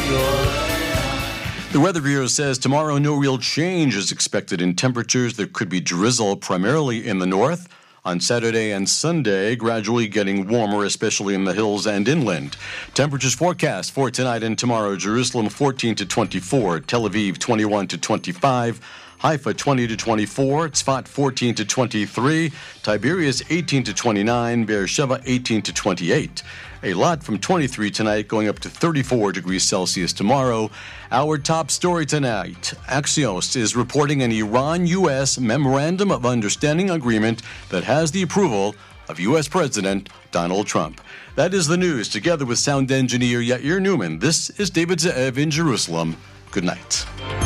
The Weather Bureau says tomorrow no real change is expected in temperatures. There could be drizzle primarily in the north. On Saturday and Sunday, gradually getting warmer, especially in the hills and inland. Temperatures forecast for tonight and tomorrow: Jerusalem 14 to 24, Tel Aviv 21 to 25, Haifa 20 to 24, Tzfat 14 to 23, Tiberias 18 to 29, Beersheba 18 to 28. Eilat from 23 tonight, going up to 34 degrees Celsius tomorrow. Our top story tonight: Axios is reporting an Iran-U.S. Memorandum of Understanding agreement that has the approval of U.S. President Donald Trump. That is the news, together with sound engineer Yair Newman. This is David Ze'ev in Jerusalem. Good night.